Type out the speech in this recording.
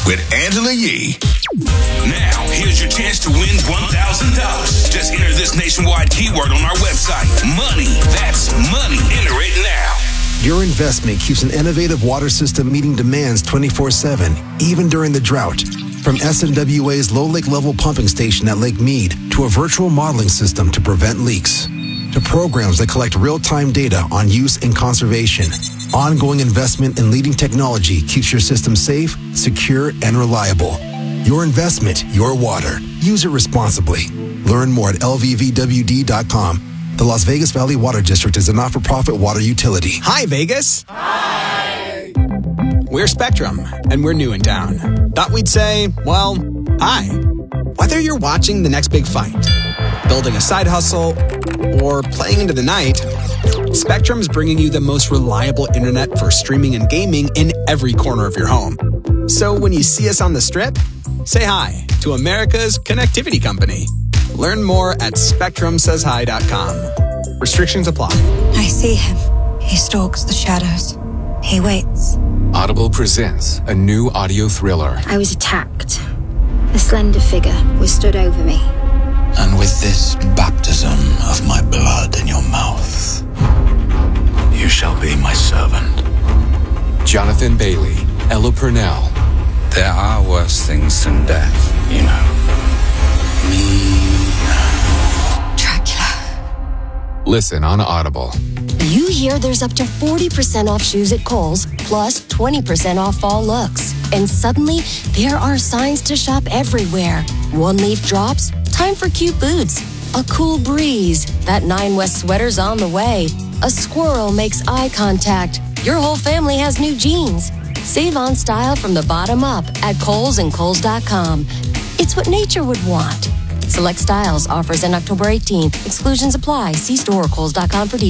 with Angela Yee. Now, here's your chance to win $1,000. Just enter this nationwide keyword on our website. Money. That's money. Enter it now. Your investment keeps an innovative water system meeting demands 24/7, even during the drought. From SNWA's low lake level pumping station at Lake Mead to a virtual modeling system to prevent leaks, to programs that collect real-time data on use and conservation, ongoing investment in leading technology keeps your system safe, secure, and reliable. Your investment, your water. Use it responsibly. Learn more at lvvwd.com. The Las Vegas Valley Water District is a not-for-profit water utility. Hi, Vegas. Hi. We're Spectrum, and we're new in town. Thought we'd say, well, hi. Whether you're watching the next big fight, building a side hustle, or playing into the night, Spectrum's bringing you the most reliable internet for streaming and gaming in every corner of your home. So when you see us on the Strip, say hi to America's connectivity company. Learn more at SpectrumSaysHi.com. Restrictions apply. I see him. He stalks the shadows. He waits. Audible presents a new audio thriller. I was attacked. A slender figure was stood over me. And with this baptism of my blood in your mouth, you shall be my servant. Jonathan Bailey, Ella Purnell. There are worse things than death, you know. Dracula. Listen on Audible. You hear there's up to 40% off shoes at Kohl's, plus 20% off fall looks. And suddenly, there are signs to shop everywhere. One leaf drops, time for cute boots. A cool breeze, that 9 West sweater's on the way. A squirrel makes eye contact. Your whole family has new jeans. Save on style from the bottom up at Kohl's and Kohl's.com. It's what nature would want. Select styles, offers in October 18th. Exclusions apply. See store or Kohl's.com for details.